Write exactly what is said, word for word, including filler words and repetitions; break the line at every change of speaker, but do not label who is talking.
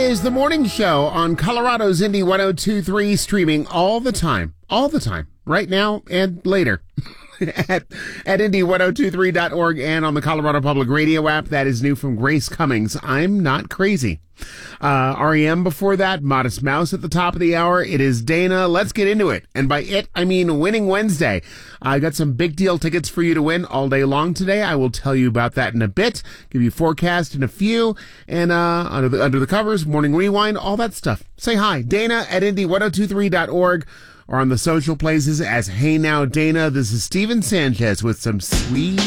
is the morning show on Colorado's Indie one oh two point three, streaming all the time, all the time, right now and later. at at indie ten twenty-three dot org and on the Colorado Public Radio app. That is new from Grace Cummings. I'm Not Crazy. Uh, R E M before that, Modest Mouse at the top of the hour. It is Dana. Let's get into it. And by it, I mean Winning Wednesday. I got some big deal tickets for you to win all day long today. I will tell you about that in a bit. Give you forecast in a few. And uh, under the under the covers, morning rewind, all that stuff. Say hi. Dana at indie ten twenty-three dot org. Or on the social places as Hey Now Dana. This is Steven Sanchez with some sweet